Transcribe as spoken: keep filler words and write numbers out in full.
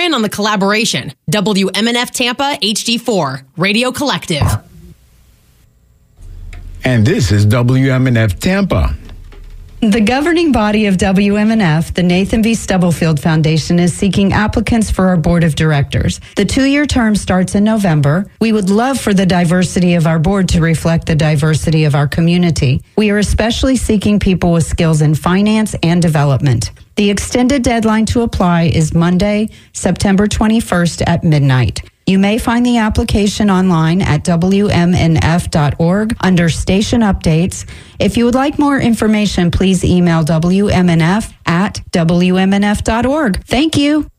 in on the collaboration. W M N F Tampa H D four, Radio Collective. And this is W M N F Tampa. The governing body of W M N F, the Nathan V. Stubblefield Foundation, is seeking applicants for our board of directors. The two-year term starts in November. We would love for the diversity of our board to reflect the diversity of our community. We are especially seeking people with skills in finance and development. The extended deadline to apply is Monday, September twenty-first at midnight. You may find the application online at W M N F dot org under station updates. If you would like more information, please email W M N F at W M N F dot org. Thank you.